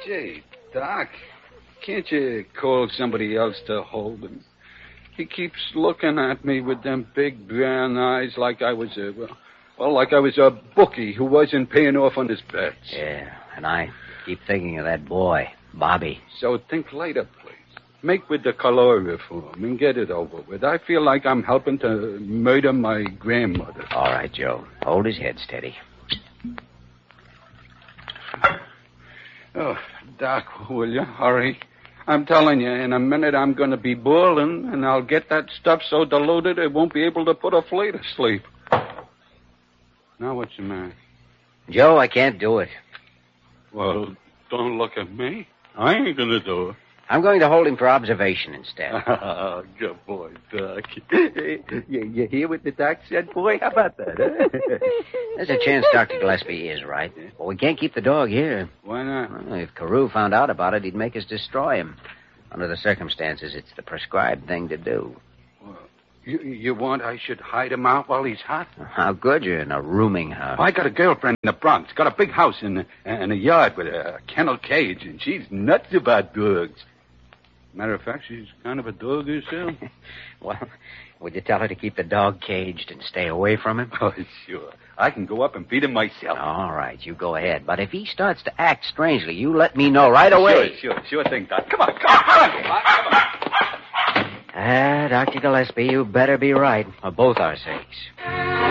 Gee, Doc, can't you call somebody else to hold him? He keeps looking at me with them big brown eyes like I was a bookie who wasn't paying off on his bets. Yeah, and I keep thinking of that boy, Bobby. So think later, please. Make with the color reform and get it over with. I feel like I'm helping to murder my grandmother. All right, Joe. Hold his head steady. Oh, Doc, will you hurry? I'm telling you, in a minute I'm going to be boiling, and I'll get that stuff so diluted it won't be able to put a flea to sleep. Now what's the matter? Joe, I can't do it. Well, don't look at me. I ain't going to do it. I'm going to hold him for observation instead. Oh, good boy, Doc. You hear what the doc said, boy? How about that, huh? There's a chance Dr. Gillespie is right. But we can't keep the dog here. Why not? Well, if Carew found out about it, he'd make us destroy him. Under the circumstances, it's the prescribed thing to do. Well, you want I should hide him out while he's hot? How good you're in a rooming house. I got a girlfriend in the Bronx. Got a big house and a yard with a kennel cage, and she's nuts about dogs. Matter of fact, she's kind of a dog herself. Well, would you tell her to keep the dog caged and stay away from him? Oh, sure. I can go up and feed him myself. All right, you go ahead. But if he starts to act strangely, you let me know right away. Sure thing, Doc. Come on. Come on. Dr. Gillespie, you better be right, for both our sakes.